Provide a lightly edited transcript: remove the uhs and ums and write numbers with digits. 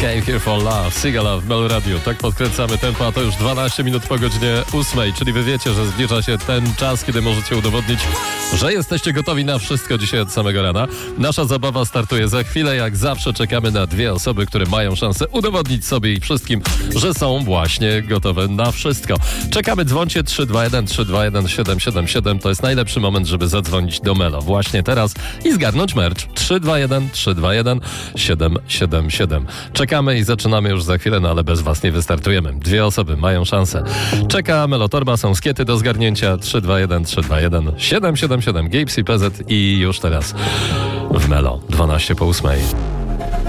Came Here for Love, Sigala w Melo Radio. Tak podkręcamy tempo, a to już 12 minut po godzinie 8, czyli wy wiecie, że zbliża się ten czas, kiedy możecie udowodnić, że jesteście gotowi na wszystko dzisiaj od samego rana. Nasza zabawa startuje za chwilę. Jak zawsze czekamy na dwie osoby, które mają szansę udowodnić sobie i wszystkim, że są właśnie gotowe na wszystko. Czekamy, dzwońcie 321 321 777. To jest najlepszy moment, żeby zadzwonić do Melo właśnie teraz i zgarnąć merch 321 321 777. Czekamy i zaczynamy już za chwilę, no ale bez was nie wystartujemy. Dwie osoby mają szansę. Czeka Melotorba, są skiety do zgarnięcia 321 321 777 Gapes i PZ i już teraz w Melo 12 po 8.